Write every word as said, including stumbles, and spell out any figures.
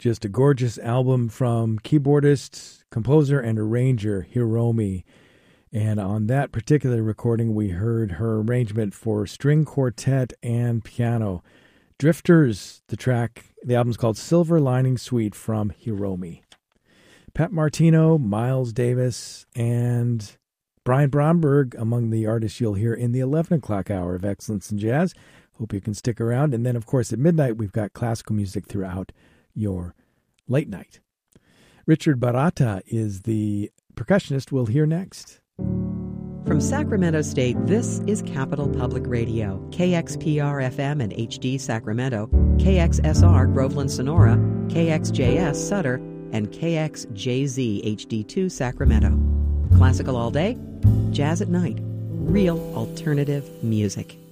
Just a gorgeous album from keyboardist, composer, and arranger Hiromi. And on that particular recording, we heard her arrangement for string quartet and piano. Drifters, the track, the album's called Silver Lining Suite from Hiromi. Pat Martino, Miles Davis, and Brian Bromberg among the artists you'll hear in the eleven o'clock hour of Excellence in Jazz. Hope you can stick around. And then, of course, at midnight, we've got classical music throughout your late night. Richard Barata is the percussionist we'll hear next. From Sacramento State, this is Capital Public Radio, K X P R F M and H D Sacramento, K X S R Groveland Sonora, K X J S Sutter, and K X J Z H D two Sacramento. Classical all day, jazz at night, real alternative music.